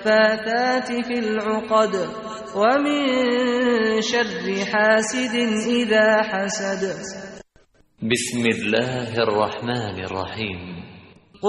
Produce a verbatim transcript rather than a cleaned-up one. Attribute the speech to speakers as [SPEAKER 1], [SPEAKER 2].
[SPEAKER 1] النفاثات في العقد ومن شر حاسد إذا حسد.
[SPEAKER 2] بسم الله الرحمن الرحیم.